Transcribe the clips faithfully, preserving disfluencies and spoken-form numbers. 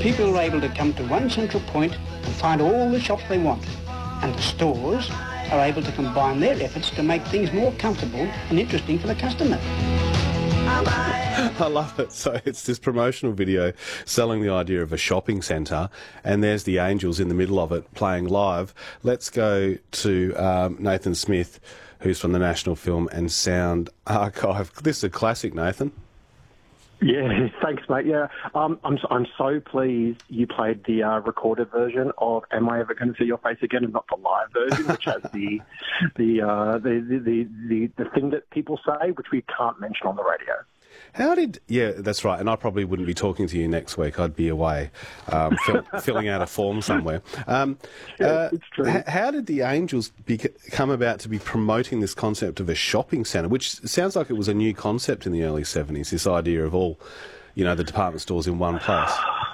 People are able to come to one central point and find all the shops they want. And the stores are able to combine their efforts to make things more comfortable and interesting for the customer. I love it. So it's this promotional video selling the idea of a shopping centre, and there's the Angels in the middle of it playing live. Let's go to um, Nathan Smith, who's from the National Film and Sound Archive. This is a classic, Nathan. Yeah, thanks, mate. Yeah, um, I'm I'm so pleased you played the uh, recorded version of "Am I Ever Going to See Your Face Again" and not the live version, which has the the, uh, the, the the the the thing that people say, which we can't mention on the radio. How did... Yeah, that's right. And I probably wouldn't be talking to you next week. I'd be away um, fill, filling out a form somewhere. Um, yeah, uh, it's true. H- how did the Angels be- come about to be promoting this concept of a shopping centre, which sounds like it was a new concept in the early seventies, this idea of all, you know, the department stores in one place?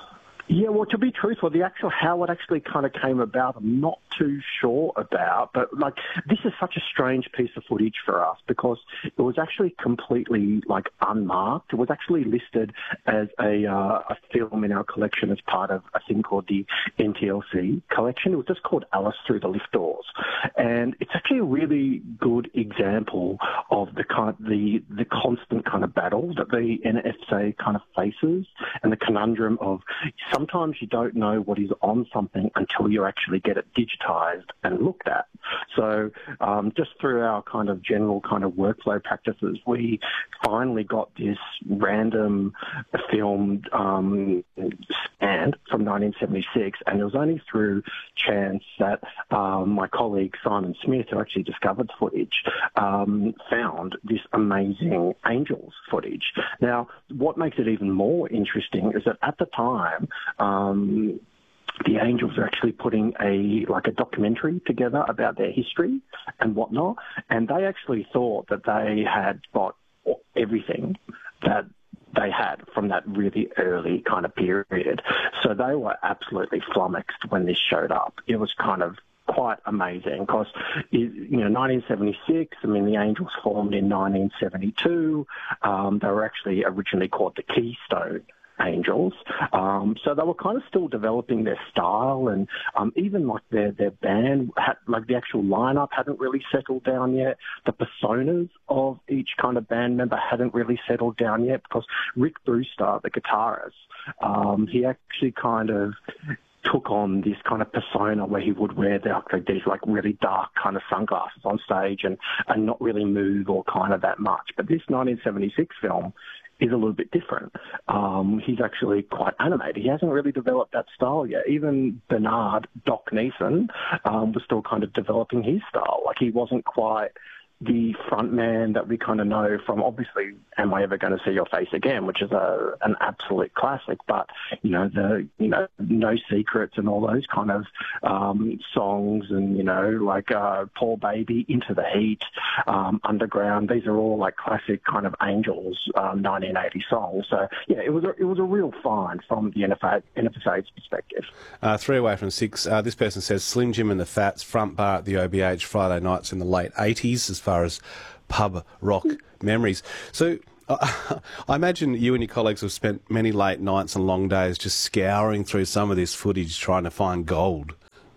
Yeah, well, to be truthful, the actual how it actually kind of came about, I'm not too sure about. But, like, this is such a strange piece of footage for us because it was actually completely, like, unmarked. It was actually listed as a, uh, a film in our collection as part of a thing called the N T L C collection. It was just called Alice Through the Lift Doors. And it's actually a really good example of the kind, the, the constant kind of battle that the N F S A kind of faces and the conundrum of sometimes you don't know what is on something until you actually get it digitized and looked at. So um, just through our kind of general kind of workflow practices, we finally got this random film um, scanned from nineteen seventy-six, and it was only through chance that um, my colleague Simon Smith, who actually discovered the footage, um, found this amazing Angels footage. Now, what makes it even more interesting is that at the time, Um, the Angels are actually putting a like a documentary together about their history and whatnot, and they actually thought that they had got everything that they had from that really early kind of period. So they were absolutely flummoxed when this showed up. It was kind of quite amazing because, you know, nineteen seventy-six, I mean, the Angels formed in nineteen seventy-two. Um, they were actually originally called the Keystone Angels. Um, so they were kind of still developing their style, and um, even like their, their band, had, like the actual lineup hadn't really settled down yet. The personas of each kind of band member hadn't really settled down yet because Rick Brewster, the guitarist, um, he actually kind of took on this kind of persona where he would wear the, like, these like really dark kind of sunglasses on stage and, and not really move or kind of that much. But this nineteen seventy-six film is a little bit different. Um, he's actually quite animated. He hasn't really developed that style yet. Even Bernard, Doc Neeson, um, was still kind of developing his style. Like, he wasn't quite the front man that we kind of know from, obviously, Am I Ever Going to See Your Face Again, which is a, an absolute classic, but, you know, the, you know, No Secrets and all those kind of um, songs and, you know, like uh, Poor Baby, Into the Heat, um, Underground, these are all like classic kind of Angels um, nineteen eighty songs. So, yeah, it was a, it was a real find from the N F S A's perspective. Uh, three away from six. Uh, this person says Slim Jim and the Fats, front bar at the O B H Friday nights in the late eighties, as far as pub rock memories. So uh, I imagine you and your colleagues have spent many late nights and long days just scouring through some of this footage trying to find gold.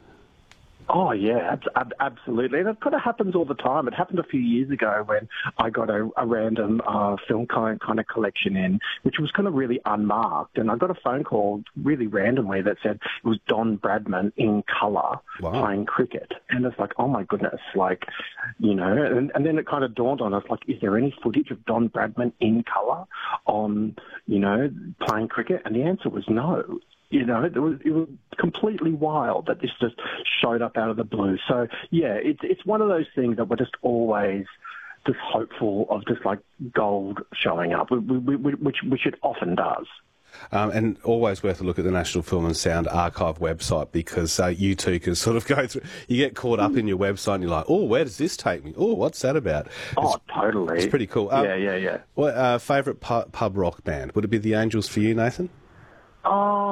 Oh, yeah, ab- ab- absolutely. And it kind of happens all the time. It happened a few years ago when I got a, a random uh, film kind, kind of collection in, which was kind of really unmarked. And I got a phone call really randomly that said it was Don Bradman in colour wow. playing cricket. And it's like, oh, my goodness, like, you know, and, and then it kind of dawned on us, like, is there any footage of Don Bradman in colour on, you know, playing cricket? And the answer was no. You know, it was, it was completely wild that this just showed up out of the blue. So, yeah, it's it's one of those things that we're just always just hopeful of just like gold showing up, which, which it often does. Um, and always worth a look at the National Film and Sound Archive website because uh, you too can sort of go through, you get caught up in your website and you're like, oh, where does this take me? Oh, what's that about? Oh, it's, totally. It's pretty cool. Um, yeah, yeah, yeah. What uh, favourite pub, pub rock band? Would it be the Angels for you, Nathan? Oh,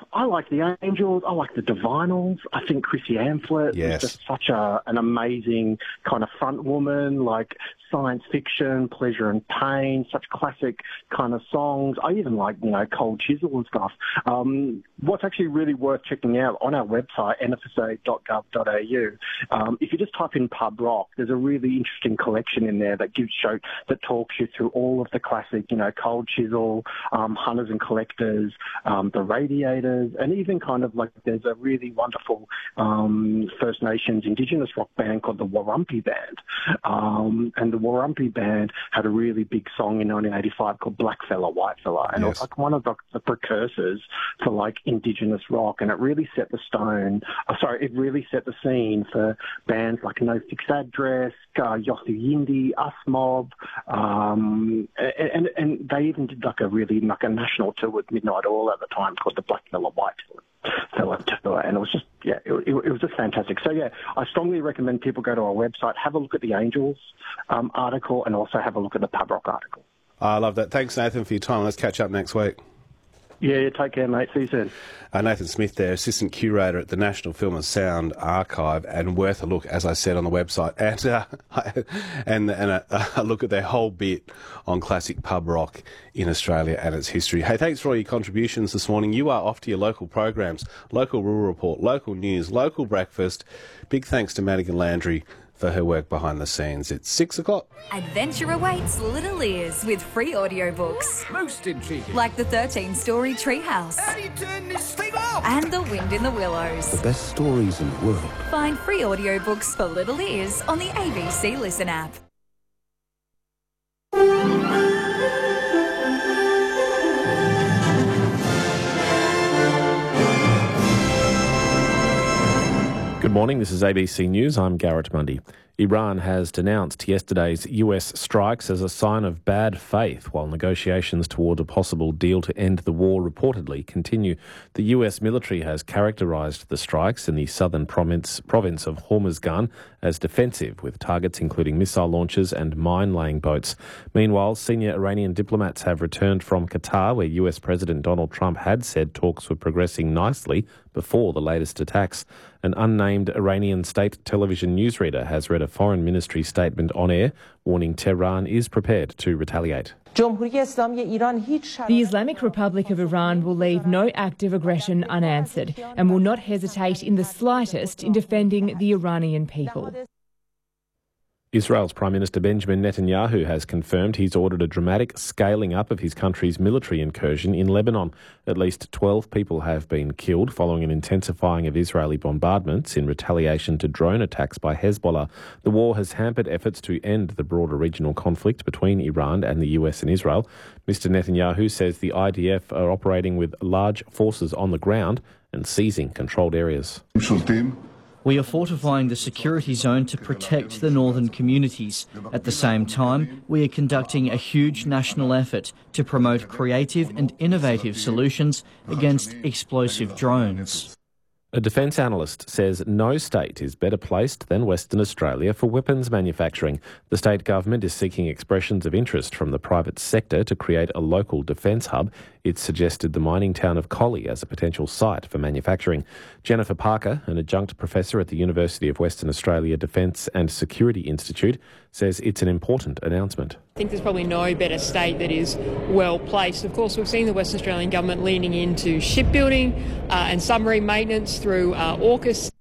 I like the Angels. I like the Divinals. I think Chrissy Amphlett Yes. is just such a, an amazing kind of front woman, like science fiction, pleasure and pain, such classic kind of songs. I even like, you know, Cold Chisel and stuff. Um, what's actually really worth checking out on our website, n f s a dot gov dot a u, um, if you just type in pub rock, there's a really interesting collection in there that gives show that talks you through all of the classic, you know, Cold Chisel, um, Hunters and Collectors, um, the Radiators, and even kind of like there's a really wonderful um, First Nations Indigenous rock band called the Warumpi Band. Um, and the Warumpi Band had a really big song in nineteen eighty-five called Black Fella, White Fella, and yes. It was like one of the, the precursors for like Indigenous rock, and it really set the stone, oh, sorry, it really set the scene for bands like No Fixed Address, uh, Yossi Yindi, Us Mob, um, and, and they even did like a really like a national tour with Midnight Oil at the time called the Black Fella, White Fella tour, and it was just, yeah, it, it, it was just fantastic. So, yeah, I strongly recommend people go to our website, have a look at the Angels um, article, and also have a look at the pub rock article. I love that. Thanks, Nathan, for your time. Let's catch up next week. Yeah, take care, mate. See you soon. Uh, Nathan Smith there, Assistant Curator at the National Film and Sound Archive, and worth a look, as I said, on the website, and uh, and, and a, a look at their whole bit on classic pub rock in Australia and its history. Hey, thanks for all your contributions this morning. You are off to your local programs, local rural report, local news, local breakfast. Big thanks to Madigan Landry for her work behind the scenes. It's six o'clock. Adventure awaits little ears with free audiobooks. Most intriguing. Like the thirteen-story Treehouse. How do you turn this thing off? And The Wind in the Willows. The best stories in the world. Find free audiobooks for little ears on the A B C Listen app. Good morning, this is A B C News. I'm Garrett Mundy. Iran has denounced yesterday's U S strikes as a sign of bad faith, while negotiations toward a possible deal to end the war reportedly continue. The U S military has characterised the strikes in the southern province, province of Hormuzgan as defensive, with targets including missile launchers and mine-laying boats. Meanwhile, senior Iranian diplomats have returned from Qatar, where U S President Donald Trump had said talks were progressing nicely before the latest attacks. An unnamed Iranian state television newsreader has read a foreign ministry statement on air warning Tehran is prepared to retaliate. The Islamic Republic of Iran will leave no act of aggression unanswered and will not hesitate in the slightest in defending the Iranian people. Israel's Prime Minister Benjamin Netanyahu has confirmed he's ordered a dramatic scaling up of his country's military incursion in Lebanon. At least twelve people have been killed following an intensifying of Israeli bombardments in retaliation to drone attacks by Hezbollah. The war has hampered efforts to end the broader regional conflict between Iran and the U S and Israel. Mister Netanyahu says the I D F are operating with large forces on the ground and seizing controlled areas. We are fortifying the security zone to protect the northern communities. At the same time, we are conducting a huge national effort to promote creative and innovative solutions against explosive drones. A defence analyst says no state is better placed than Western Australia for weapons manufacturing. The state government is seeking expressions of interest from the private sector to create a local defence hub. It's suggested the mining town of Collie as a potential site for manufacturing. Jennifer Parker, an adjunct professor at the University of Western Australia Defence and Security Institute, says it's an important announcement. I think there's probably no better state that is well placed. Of course, we've seen the Western Australian government leaning into shipbuilding uh, and submarine maintenance through uh, AUKUS.